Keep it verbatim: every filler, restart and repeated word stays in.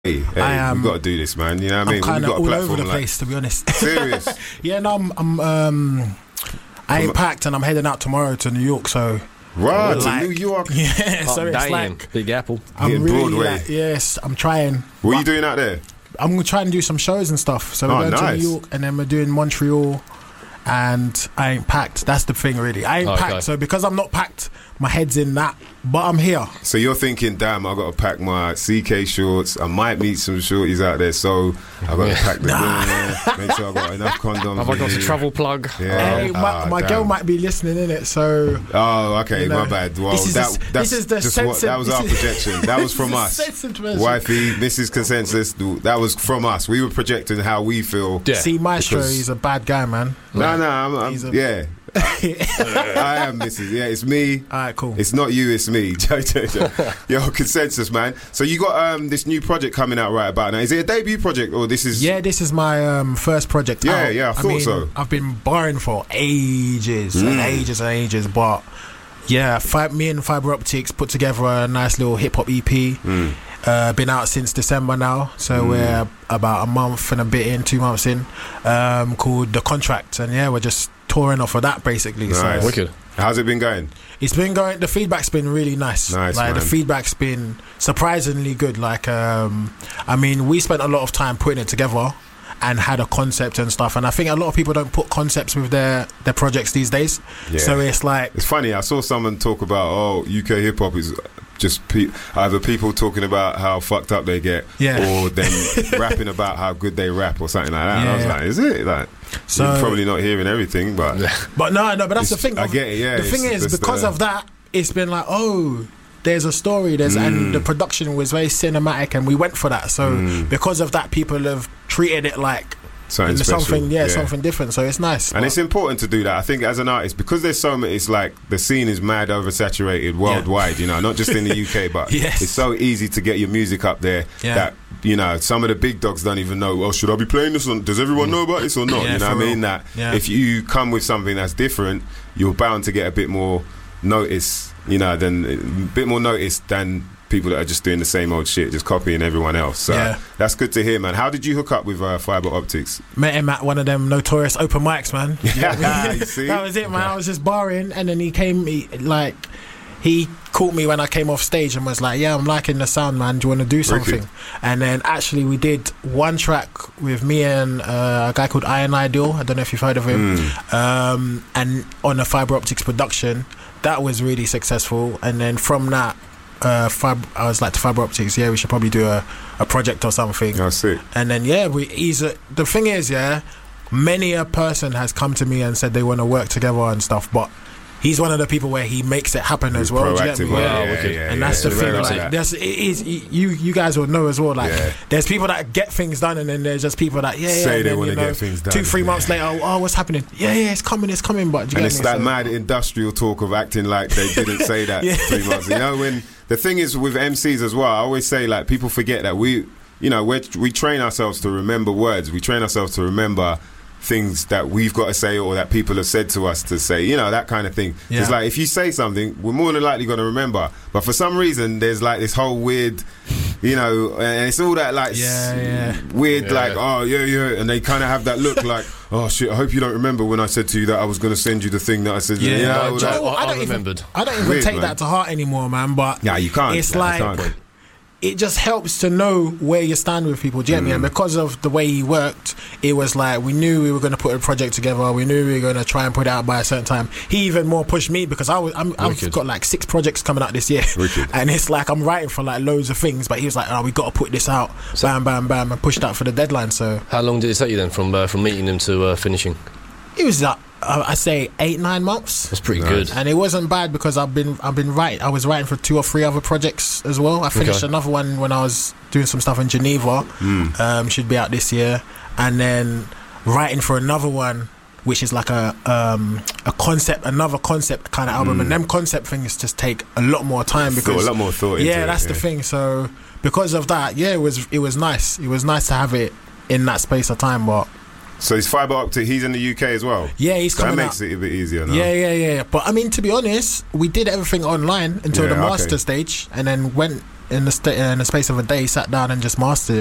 Hey, hey, I am. We've got to do this, man. You know what I mean? I'm kind of We've got a all over platform the like- place, to be honest. Serious? Yeah, no, I'm. I'm um, I ain't packed, and I'm heading out tomorrow to New York. So Right, like, to New York. Yeah, Oh, so it's damn. like Big Apple. I'm Hitting really Broadway. like, yes, I'm trying. What are you doing out there? I'm gonna try and do some shows and stuff. So we're Oh, going nice. to New York, and then we're doing Montreal. And I ain't packed. That's the thing, really. I ain't Okay. packed. So because I'm not packed, my head's in that. But I'm here. So you're thinking, damn, I got to pack my C K shorts. I might meet some shorties out there, so I got to pack the nah. Make sure I got enough condoms. Have I got with a me. travel plug? Yeah. Hey, my Ah, my damn. girl might be listening in it. So Oh, okay, you know, my bad. Well, this is that, the- that's this is the just what, censored- that was this our is- projection. That was from this us. is the censored version. Wifey, Missus Consensus, that was from us. We were projecting how we feel. Yeah. see, Maestro, because- he's a bad guy, man. No, no, I'm, I'm, He's a- yeah. I am Missus Yeah, it's me. All right, cool. It's not you, it's me. Yo, Consensus, man. So you got um, this new project coming out right about now. Is it a debut project or this is? Yeah, this is my um, first project. Yeah, out. yeah, I thought mean, so. I've been barring for ages Mm. and ages and ages, but yeah, fi- me and Fiber Optics put together a nice little hip hop E P. Mm. Uh, been out since December now, so we're about a month and a bit in, two months in. Um, called The Contract, and yeah, we're just touring off of that basically. Nice. So Wicked. How's it been going? it's been going. The feedback's been really nice. Nice, like the man. feedback's been surprisingly good. Like, um, I mean, we spent a lot of time putting it together and had a concept and stuff. And I think a lot of people don't put concepts with their their projects these days. Yeah. So it's like, It's funny. I saw someone talk about oh U K hip hop is just pe- either people talking about how fucked up they get, Yeah. or them rapping about how good they rap or something like that. And I was Yeah. like, is it like? So- You're probably not hearing everything, but but no, no. But that's the It's- thing. I of- get it, yeah, The thing it's is, just because the- of that, it's been like, oh, there's a story. There's Mm. and the production was very cinematic, and we went for that. So Mm. because of that, people have treated it like something special. something, yeah, something different. So it's nice. And But- it's important to do that. I think as an artist, because there's so many, it's like the scene is mad oversaturated worldwide, you know, not just in the U K, but Yes. it's so easy to get your music up there Yeah. that, you know, some of the big dogs don't even know, well, should I be playing this? Or, does everyone know about this or not? Yeah, you know for what I mean? real. That Yeah. if you come with something that's different, you're bound to get a bit more notice, you know, than a bit more notice than people that are just doing the same old shit, just copying everyone else. So Yeah. that's good to hear, man. How did you hook up with uh, Fiber Optics? met him at one of them notorious open mics, man. Yeah, you see? That was it, man. I was just barring, and then he came, he, like, he caught me when I came off stage and was like, yeah, I'm liking the sound, man. Do you want to do something? Wicked. And then actually we did one track with me and uh, a guy called Iron Ideal. I don't know if you've heard of him. Mm. Um, and on a Fiber Optics production, that was really successful. And then from that, uh, Fib- I was like to Fiber Optics, yeah, we should probably do a, a project or something. Oh, sick. And then yeah, we he's a, the thing is, yeah, many a person has come to me and said they want to work together and stuff, but he's one of the people where he makes it happen as well. Do you get Proactive, me? yeah, Yeah, wicked. yeah, And yeah, that's yeah. the Very thing. much Like, that. there's, it is, you you guys will know as well. Like, Yeah. there's people that get things done, and then there's just people that yeah, yeah Say and they then, wanna you know, get things done. Two, three Yeah. months later, oh, what's happening? Yeah, yeah, it's coming, it's coming. But do you And get it's me? that So- mad industrial talk of acting like they didn't say that Yeah. three months. You know, when the thing is with M Cs as well, I always say like people forget that we, you know, we we train ourselves to remember words. We train ourselves to remember things that we've got to say or that people have said to us to say. You know, that kind of thing. Yeah. It's like if you say something, we're more than likely going to remember. But for some reason, there's like this whole weird, you know, and it's all that like Yeah, yeah. weird, Yeah. like oh yeah, yeah, and they kind of have that look like. Oh shit! I hope you don't remember when I said to you that I was going to send you the thing that I said. Yeah, you know, I- all Do you that- know what? I- I don't even- remembered. I don't even Weird, take man. that to heart anymore, man. But Yeah, you can't. It's Yeah, you like can't. it just helps to know where you stand with people. Do you get me? And because of the way he worked, it was like we knew we were going to put a project together. We knew we were going to try and put it out by a certain time. He even more pushed me because I was I'm, I've Wicked. got like six projects coming out this year, Wicked. and it's like I'm writing for like loads of things. But he was like, "Oh, we got to put this out." Bam, bam, bam, and pushed out for the deadline. So How long did it take you then from uh, from meeting him to uh, finishing? it was like uh, I say eight nine months. That's pretty Nice. good. And it wasn't bad because I've been I've been writing. I was writing for two or three other projects as well. I finished Okay. another one when I was doing some stuff in Geneva. Mm. Um, should be out this year, and then writing for another one, which is like a um, a concept, another concept kind of album. And them concept things just take a lot more time Thought, because a lot more thought. Into yeah, it, that's the thing. So because of that, yeah, it was it was nice. It was nice to have it in that space of time, but. So it's Fiber Optic. He's in the U K as well. Yeah, he's So that coming makes out. it a bit easier now. Yeah, yeah, yeah. But I mean, to be honest, we did everything online until Yeah, the master okay. stage, and then went in the sta- in the space of a day, sat down and just mastered it.